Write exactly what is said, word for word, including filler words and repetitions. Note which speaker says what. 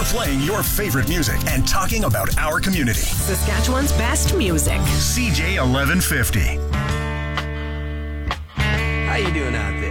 Speaker 1: playing your favorite music and talking about our community.
Speaker 2: Saskatchewan's best music.
Speaker 1: C J eleven fifty.
Speaker 3: How you doing out there?